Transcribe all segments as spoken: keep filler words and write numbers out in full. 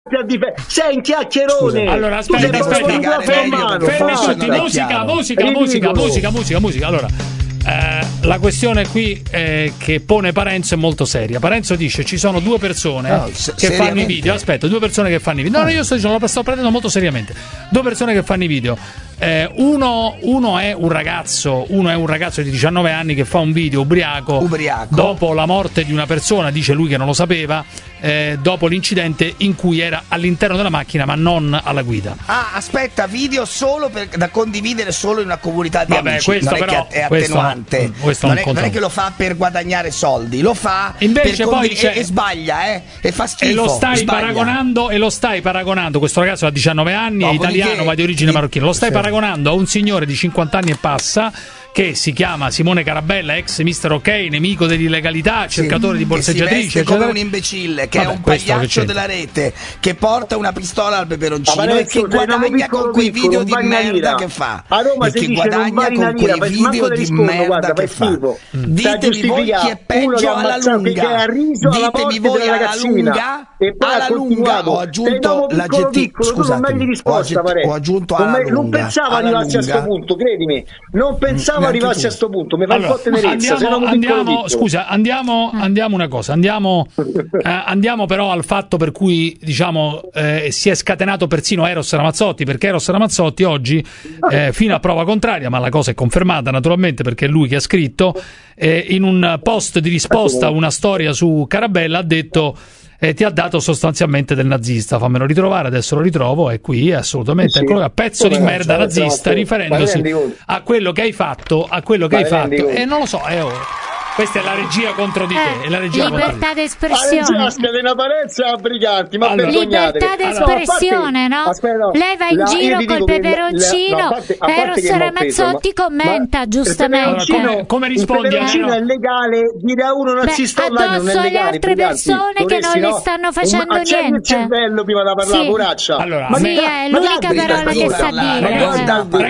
sei un chiacchierone. Allora aspetta, aspetta, fermi, fermi tutti, musica, musica, musica, musica, musica, musica. Allora, eh, la questione qui eh, che pone Parenzo è molto seria. Parenzo dice ci sono due persone no, se- che fanno i video. Aspetta, due persone che fanno i video. No, no, io sto dicendo, lo sto prendendo molto seriamente. Due persone che fanno i video. Eh, uno, uno è un ragazzo, uno è un ragazzo di diciannove anni che fa un video ubriaco, ubriaco. dopo la morte di una persona, dice lui che non lo sapeva, eh, dopo l'incidente in cui era all'interno della macchina ma non alla guida. Ah, aspetta, video solo per, da condividere solo in una comunità di Vabbè, amici. questo non però, è che è attenuante. Questo, questo non, non, è, non è che lo fa per guadagnare soldi, lo fa invece per poi condiv- c'è... e, e sbaglia, eh, e fa schifo. E lo stai sbaglia. paragonando e lo stai paragonando, questo ragazzo ha diciannove anni, no, è italiano ma di origine marocchina, lo stai sì. paragonando a un signore di cinquanta anni e passa che si chiama Simone Carabella, ex mister Ok, nemico dell'illegalità, sì, cercatore di borseggiatrici, che si veste come un imbecille, che Vabbè, è un pagliaccio della rete, che porta una pistola al peperoncino e che guadagna con quei video di merda che fa. A Roma e si che dice guadagna con quei video di merda che fa. Ditemi voi chi è peggio alla lunga. Ditemi voi alla lunga. Alla lunga ho aggiunto l'aggettivo. Scusatemi, ho aggiunto alla lunga. Non pensavo arrivassi a sto punto, credimi. Non pensavo arrivassi a sto punto, mi fa allora, un po' tenerezza. Andiamo, andiamo scusa, andiamo, andiamo una cosa, andiamo, eh, andiamo però al fatto per cui diciamo eh, si è scatenato persino Eros Ramazzotti, perché Eros Ramazzotti oggi, eh, fino a prova contraria, ma la cosa è confermata naturalmente perché è lui che ha scritto, eh, in un post di risposta a una storia su Carabella ha detto e ti ha dato sostanzialmente del nazista, fammelo ritrovare, adesso lo ritrovo, è qui, è assolutamente, sì, eccolo, pezzo di merda nazista, riferendosi a quello che hai fatto, a quello che hai fatto, e non lo so, è ora. Questa è la regia contro di te, eh, è la regia libertà d'espressione. La scatena Parenza briganti, ma allora, libertà d'espressione, no? Aspetta, no? Lei va in la, giro col peperoncino e Eros Ramazzotti commenta, ma giustamente. Allora, come, come rispondi? Il peperoncino no? è legale, dire a uno nazista online non è legale. Addosso alle altre persone che non le stanno facendo un, niente. il cervello prima da parlare, sì. poraccia. Allora, ma sì, è l'unica parola che sa dire.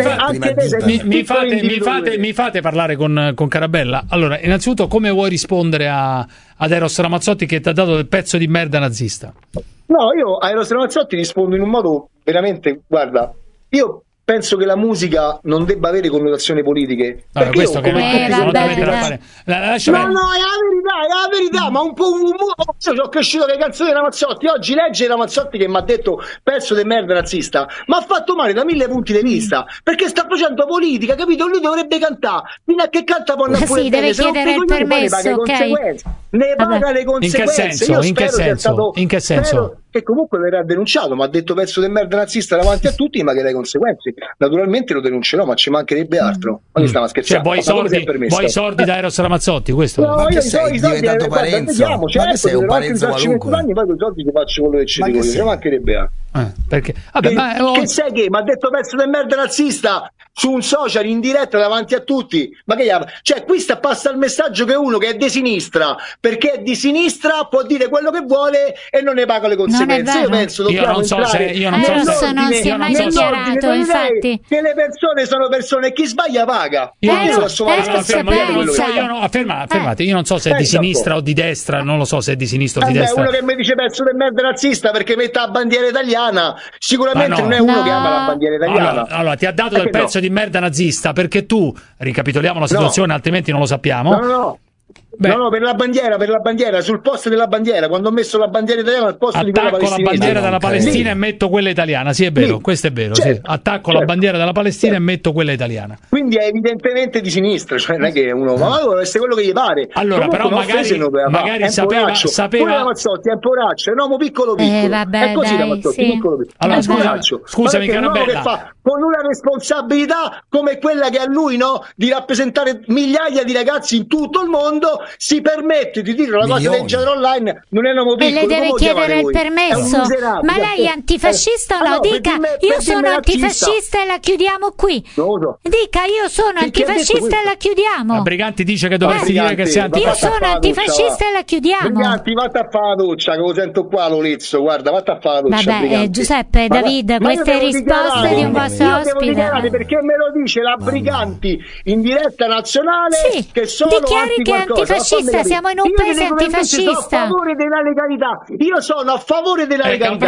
Ragazzi, mi fate, mi, fate, mi fate parlare con, con Carabella. Allora, innanzitutto, come vuoi rispondere a, ad Eros Ramazzotti che ti ha dato del pezzo di merda nazista? No, io a Eros Ramazzotti rispondo in un modo veramente, guarda, io penso che la musica non debba avere connotazioni politiche. Vabbè, questo io, che eh, non vabbè, te la fare. La, la, no, no, è la verità, è la verità, ma un po' un, un, io sono cresciuto con le canzoni di Ramazzotti, oggi legge Ramazzotti che mi ha detto pezzo di merda nazista, ma ha fatto male da mille punti di vista, perché sta facendo politica, capito? Lui dovrebbe cantare, fino a che canta può andare pure sì, bene, deve chiedere il permesso, ne paga, ok? ne paga le conseguenze. In che senso? Io in che senso? Stato, in che senso? Che comunque verrà denunciato, ma ha detto pezzo del merda nazista davanti a tutti, ma che le conseguenze naturalmente lo denuncerò, ma ci mancherebbe altro. Ma mm. stava scherzando. Cioè, vuoi sordi, vuoi sordi da Eros Ramazzotti, questo? No, ma io che sei diventato Parenzo? Ma che certo, sei un Parenzo qualunque? Anni, poi con i soldi ti faccio quello che ci dico, ci mancherebbe altro. Eh, perché? Vabbè, che, ma, oh... che sai che mi ha detto pezzo del merda nazista su un social in diretta davanti a tutti, ma che cioè qui sta passa il messaggio che uno che è di sinistra, perché è di sinistra può dire quello che vuole e non ne paga le conseguenze. Io penso dobbiamo io non so entrare se, io non so se non si è mai dichiarato, infatti, che le persone sono persone e chi sbaglia paga. Io eh, non so, eh, io non fermo, io non so, io no, ferma, fermate, io non so se è di sinistra o di destra, non lo so se è di sinistra o di eh destra. Beh, uno che mi dice pezzo del merda nazista perché mette la bandiera italiana, sicuramente no, non è uno no. che ama la bandiera italiana. Allora, allora ti ha dato del pezzo no. di merda nazista perché tu, ricapitoliamo la situazione, no. altrimenti non lo sappiamo. No, no, no. Beh. No, no, per la bandiera, per la bandiera, sul posto della bandiera, quando ho messo la bandiera italiana al posto di quella palestinese. Attacco la bandiera della Palestina sì. e metto quella italiana, sì è vero, sì. questo è vero, certo. sì. Attacco certo. la bandiera della Palestina certo. e metto quella italiana. Quindi è evidentemente di sinistra, cioè non è che uno, ma deve essere quello che gli pare. Allora, comunque però magari, magari sapeva, sapeva... Pure Ramazzotti è un poraccio, è un uomo piccolo piccolo. Eh, vabbè, è così dai, Ramazzotti, sì. piccolo piccolo. Allora, scusa, scusami Carabella. Fa con una responsabilità come quella che ha lui, no? Di rappresentare migliaia di ragazzi in tutto il mondo, si permette di dire una cosa del genere online, non è un uomo piccolo. E le deve chiedere il permesso. Ma lei è antifascista o no? Allora, Dica, me, io sono antifascista e la chiudiamo qui. Dica, io sono antifascista e la chiudiamo. La Briganti dice che dovresti eh, dire che sei antifascista. Io sono antifascista e la chiudiamo. Briganti, vatti a fare la doccia, che lo sento qua Lolizzo, guarda, vatti a fare la doccia. Vabbè, eh, Giuseppe, ma David, ma queste risposte di un vostro ospite. Perché me lo dice la Briganti in diretta nazionale sì, che sono dichiari che è qualcosa. antifascista, siamo in un paese antifascista. Sono a favore della legalità. Io sono a favore della legalità.